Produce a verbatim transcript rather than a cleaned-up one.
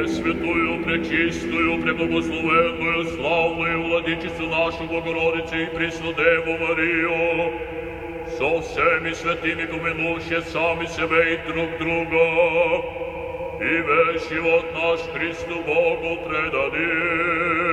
Пресвятую, пречистую, преблагословенную, славную Владычицу нашу Богородицу и Преснодеву Марию, со всеми святыми помянуще сами себе и друг друга, и весь живот наш Христу Богу предадим.